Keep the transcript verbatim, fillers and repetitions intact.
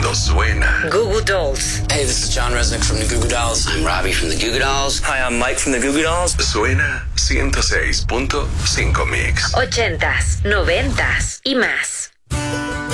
Esto suena. Goo Goo Dolls. Hey, this is John Resnick from the Goo Goo Dolls. I'm Robbie from the Goo Goo Dolls. Hi, I'm Mike from the Goo Goo Dolls. Suena ciento seis punto cinco Mix. Ochentas, noventas y más.